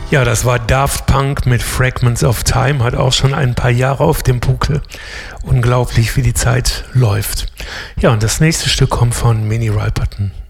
Ja, das war Daft Punk mit Fragments of Time, hat auch schon ein paar Jahre auf dem Buckel. Unglaublich, wie die Zeit läuft. Ja, und das nächste Stück kommt von Minnie Riperton.